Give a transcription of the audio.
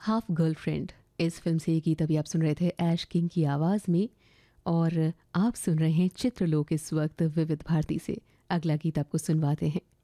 Half girlfriend, इस film से ये गीत अभी आप सुन रहे थे ऐश किंग की आवाज़ में। और आप सुन रहे हैं चित्रलोक इस वक्त विविध भारती से। अगला गीत आपको सुनवाते हैं।